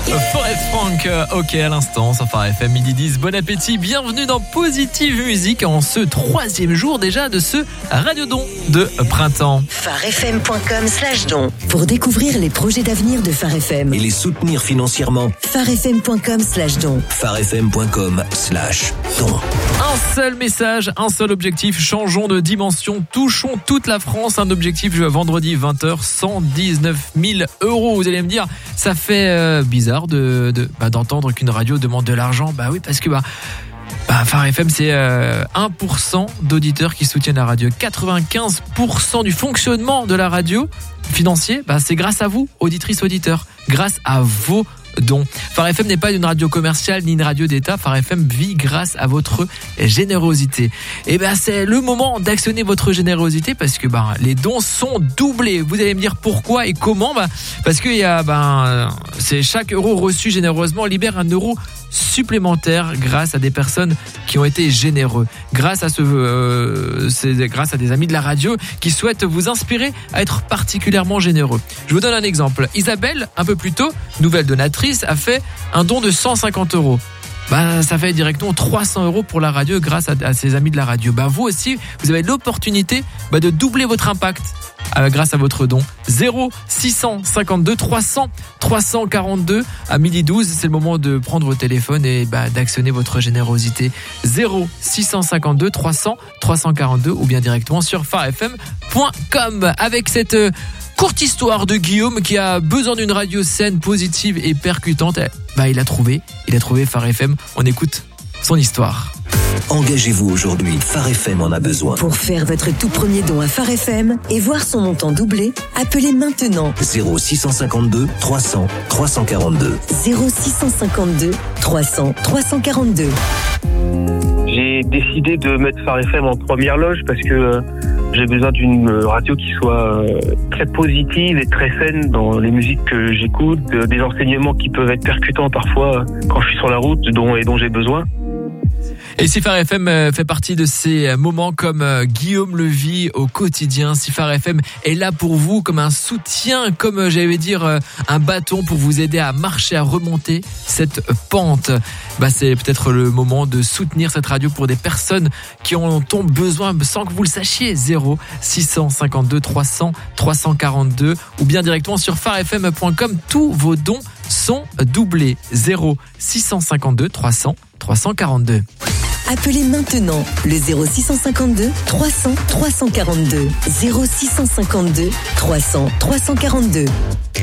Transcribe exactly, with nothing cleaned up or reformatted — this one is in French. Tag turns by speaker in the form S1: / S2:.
S1: Forest Frank, euh, ok à l'instant, sur Phare F M, midi dix, bon appétit, bienvenue dans Positive Musique en ce troisième jour déjà de ce Radiodon de printemps.
S2: pharefm.com slash don pour découvrir les projets d'avenir de Phare F M
S3: et les soutenir financièrement.
S2: pharefm.com slash don
S3: pharefm.com slash don.
S1: Un seul message, un seul objectif, changeons de dimension, touchons toute la France, un objectif vendredi vingt heures, cent dix-neuf mille euros. Vous allez me dire, ça fait euh, bizarre de, de bah, d'entendre qu'une radio demande de l'argent. Bah oui, parce que bah, bah Phare F M, c'est euh, un pour cent d'auditeurs qui soutiennent la radio. quatre-vingt-quinze pour cent du fonctionnement de la radio financier, bah, c'est grâce à vous, auditrices, auditeurs, grâce à vos dons. Phare F M n'est pas une radio commerciale ni une radio d'État. Phare F M vit grâce à votre générosité. Et ben c'est le moment d'actionner votre générosité parce que ben les dons sont doublés. Vous allez me dire pourquoi et comment. Ben parce que il y a ben c'est chaque euro reçu généreusement libère un euro supplémentaire grâce à des personnes qui ont été généreux, grâce à ce, euh, c'est grâce à des amis de la radio qui souhaitent vous inspirer à être particulièrement généreux. Je vous donne un exemple. Isabelle, un peu plus tôt, nouvelle donatrice, a fait un don de cent cinquante euros. Bah, ça fait directement trois cents euros pour la radio grâce à, à ses amis de la radio. Bah, vous aussi, vous avez l'opportunité bah, de doubler votre impact euh, grâce à votre don. zéro six cent cinquante-deux trois cents trois cent quarante-deux à midi douze, c'est le moment de prendre votre téléphone et bah, d'actionner votre générosité. zéro six cent cinquante-deux trois cents trois cent quarante-deux ou bien directement sur pharefm point com. Avec cette euh, courte histoire de Guillaume qui a besoin d'une radio saine, positive et percutante, bah il a trouvé, il a trouvé Phare F M. On écoute son histoire.
S3: Engagez-vous aujourd'hui, Phare F M en a besoin.
S2: Pour faire votre tout premier don à Phare F M et voir son montant doublé, appelez maintenant
S3: zéro six cent cinquante-deux trois cents trois cent quarante-deux.
S2: zéro six cent cinquante-deux trois cents trois cent quarante-deux.
S4: J'ai décidé de mettre Phare F M en première loge parce que euh, j'ai besoin d'une radio qui soit euh, très positive et très saine dans les musiques que j'écoute, euh, des enseignements qui peuvent être percutants parfois euh, quand je suis sur la route dont, et dont j'ai besoin.
S1: Et si Phare F M fait partie de ces moments comme Guillaume le vit au quotidien, si Phare F M est là pour vous comme un soutien, comme j'allais dire un bâton pour vous aider à marcher, à remonter cette pente, bah c'est peut-être le moment de soutenir cette radio pour des personnes qui en ont besoin sans que vous le sachiez. Zéro six cent cinquante-deux trois cents trois cent quarante-deux ou bien directement sur pharefm point com. Tous vos dons sont doublés. Zéro six cent cinquante-deux trois cents trois cent quarante-deux.
S2: Appelez maintenant le zéro six cent cinquante-deux trois cents trois cent quarante-deux. zéro six cent cinquante-deux trois cents trois cent quarante-deux.